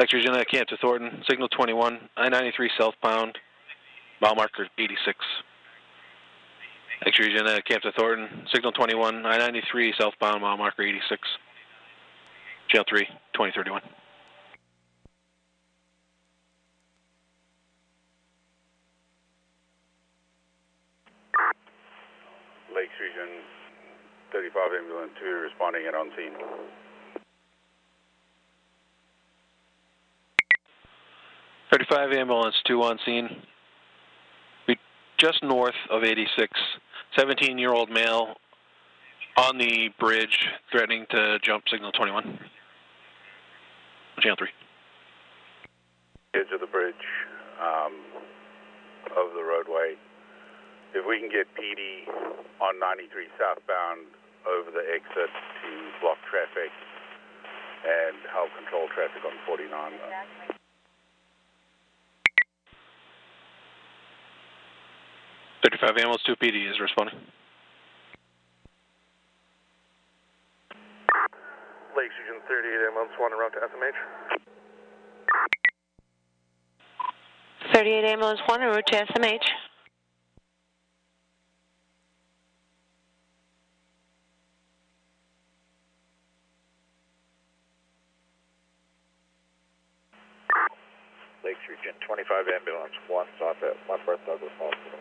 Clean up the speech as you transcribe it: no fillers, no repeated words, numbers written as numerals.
X-ray Jenna, Camp to Thornton, signal 21, I-93 southbound, mile marker 86. X-ray Jenna, Camp to Thornton, signal 21, I-93 southbound, mile marker 86. Channel 3, 2031. Lakes Region 35 ambulance 2 responding and on scene. .35 ambulance 2 on scene. We just north of 86. 17-year-old male on the bridge threatening to jump signal 21. Channel 3. Edge of the bridge of the roadway. If we can get PD on 93 southbound over the exit to block traffic and help control traffic on 49. 35 ambulance 2 PD is responding. Lakes Region 38 ambulance 1 en route to SMH. 38 ambulance 1 en route to SMH. Lakes Region 25 ambulance 1 south at Wentworth Douglas Hospital.